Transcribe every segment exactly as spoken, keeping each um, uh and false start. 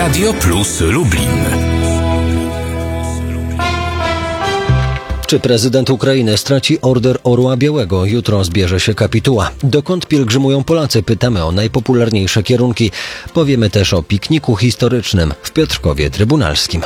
Radio Plus Lublin. Czy prezydent Ukrainy straci Order Orła Białego? Jutro zbierze się kapituła. Dokąd pielgrzymują Polacy? Pytamy o najpopularniejsze kierunki. Powiemy też o pikniku historycznym w Piotrkowie Trybunalskim.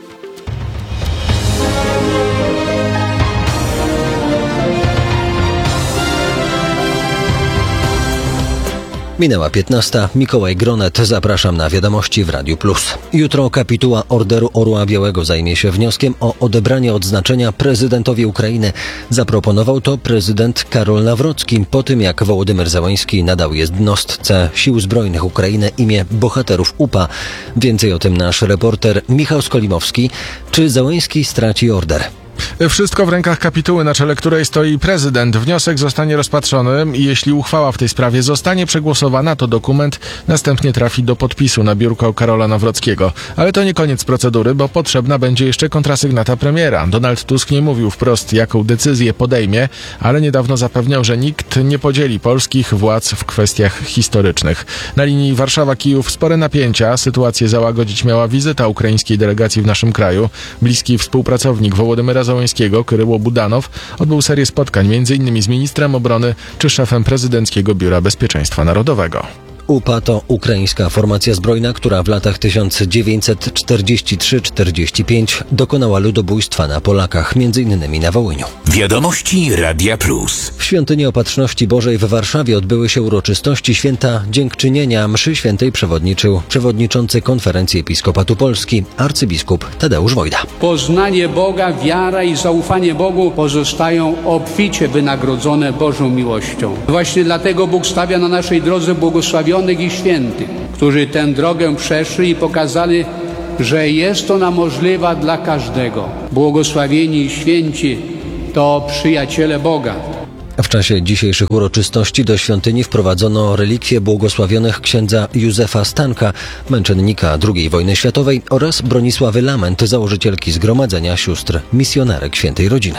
Minęła piętnasta. Mikołaj Gronet. Zapraszam na wiadomości w Radiu Plus. Jutro kapituła Orderu Orła Białego zajmie się wnioskiem o odebranie odznaczenia prezydentowi Ukrainy. Zaproponował to prezydent Karol Nawrocki po tym, jak Wołodymyr Zełański nadał jednostce Sił Zbrojnych Ukrainy imię Bohaterów U P A. Więcej o tym nasz reporter Michał Skolimowski. Czy Zełański straci order? Wszystko w rękach kapituły, na czele której stoi prezydent. Wniosek zostanie rozpatrzony i jeśli uchwała w tej sprawie zostanie przegłosowana, to dokument następnie trafi do podpisu na biurko Karola Nawrockiego. Ale to nie koniec procedury, bo potrzebna będzie jeszcze kontrasygnata premiera. Donald Tusk nie mówił wprost, jaką decyzję podejmie, ale niedawno zapewniał, że nikt nie podzieli polskich władz w kwestiach historycznych. Na linii Warszawa-Kijów spore napięcia. Sytuację załagodzić miała wizyta ukraińskiej delegacji w naszym kraju. Bliski współpracownik Wołodymyra Zełańskiego, Kyryło Budanow, odbył serię spotkań między innymi z ministrem obrony czy szefem prezydenckiego Biura Bezpieczeństwa Narodowego. U P A to ukraińska formacja zbrojna, która w latach tysiąc dziewięćset czterdziestym trzecim do czterdziestego piątego dokonała ludobójstwa na Polakach, między innymi na Wołyniu. Wiadomości Radia Plus. W Świątyni Opatrzności Bożej w Warszawie odbyły się uroczystości Święta Dziękczynienia. Mszy świętej przewodniczył przewodniczący Konferencji Episkopatu Polski arcybiskup Tadeusz Wojda. Poznanie Boga, wiara i zaufanie Bogu pozostają obficie wynagrodzone Bożą miłością. Właśnie dlatego Bóg stawia na naszej drodze błogosławionych i świętych, którzy tę drogę przeszli i pokazali, że jest ona możliwa dla każdego. Błogosławieni i święci to przyjaciele Boga. W czasie dzisiejszych uroczystości do świątyni wprowadzono relikwie błogosławionych księdza Józefa Stanka, męczennika drugiej wojny światowej, oraz Bronisławy Lament, założycielki Zgromadzenia Sióstr Misjonerek Świętej Rodziny.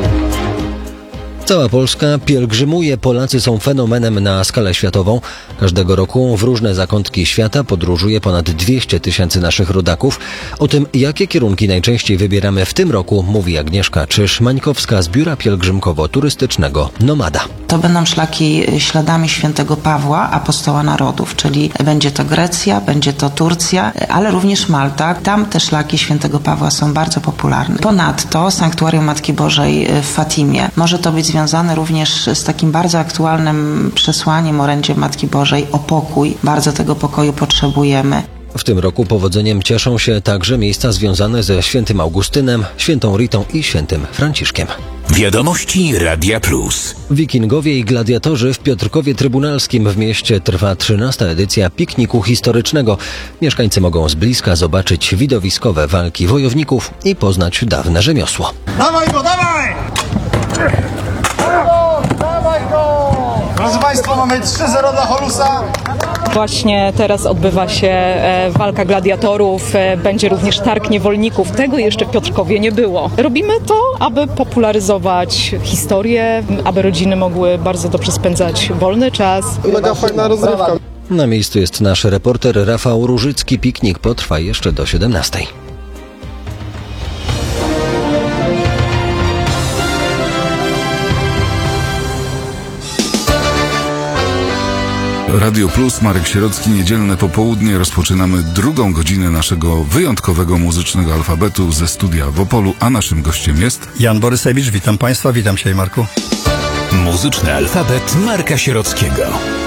Cała Polska pielgrzymuje. Polacy są fenomenem na skalę światową. Każdego roku w różne zakątki świata podróżuje ponad dwieście tysięcy naszych rodaków. O tym, jakie kierunki najczęściej wybieramy w tym roku, mówi Agnieszka Czyż-Mańkowska z Biura Pielgrzymkowo-Turystycznego Nomada. To będą szlaki śladami świętego Pawła, apostoła narodów, czyli będzie to Grecja, będzie to Turcja, ale również Malta. Tam te szlaki świętego Pawła są bardzo popularne. Ponadto Sanktuarium Matki Bożej w Fatimie może to być związane również z takim bardzo aktualnym przesłaniem orędziem Matki Bożej o pokój. Bardzo tego pokoju potrzebujemy. W tym roku powodzeniem cieszą się także miejsca związane ze świętym Augustynem, świętą Ritą i świętym Franciszkiem. Wiadomości Radia Plus. Wikingowie i gladiatorzy w Piotrkowie Trybunalskim w mieście trwa trzynasta edycja pikniku historycznego. Mieszkańcy mogą z bliska zobaczyć widowiskowe walki wojowników i poznać dawne rzemiosło. Dawaj go, dawaj! Drodzy Państwo, mamy trzy zero dla Holusa. Właśnie teraz odbywa się e, walka gladiatorów, e, będzie również targ niewolników. Tego jeszcze w Piotrkowie nie było. Robimy to, aby popularyzować historię, aby rodziny mogły bardzo dobrze spędzać wolny czas. Mega fajna rozrywka. Na miejscu jest nasz reporter Rafał Różycki. Piknik potrwa jeszcze do siedemnastej. Radio Plus, Marek Sierocki, niedzielne popołudnie. Rozpoczynamy drugą godzinę naszego wyjątkowego muzycznego alfabetu ze studia w Opolu, a naszym gościem jest Jan Borysewicz. Witam Państwa, witam Cię, Marku. Muzyczny alfabet Marka Sierockiego.